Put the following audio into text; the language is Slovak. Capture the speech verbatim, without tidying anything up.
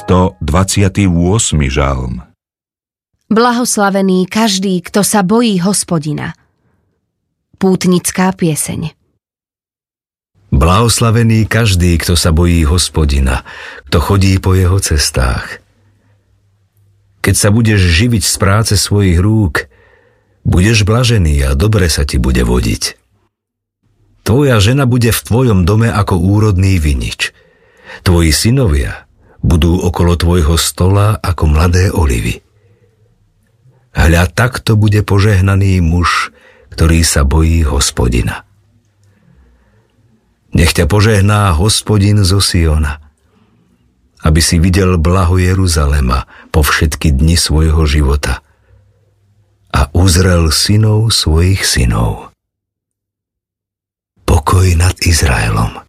tristodvadsiaty ôsmy žalm. Blahoslavený každý, kto sa bojí Hospodina. Pútnická pieseň. Blahoslavený každý, kto sa bojí Hospodina, kto chodí po jeho cestách. Keď sa budeš živiť z práce svojich rúk, budeš blažený a dobre sa ti bude vodiť. Tvoja žena bude v tvojom dome ako úrodný vinič. Tvoji synovia budú okolo tvojho stola ako mladé olivy. Hľa, takto bude požehnaný muž, ktorý sa bojí Hospodina. Nech ťa požehná Hospodin zo Siona, aby si videl blaho Jeruzalema po všetky dni svojho života a uzrel synov svojich synov. Pokoj nad Izraelom.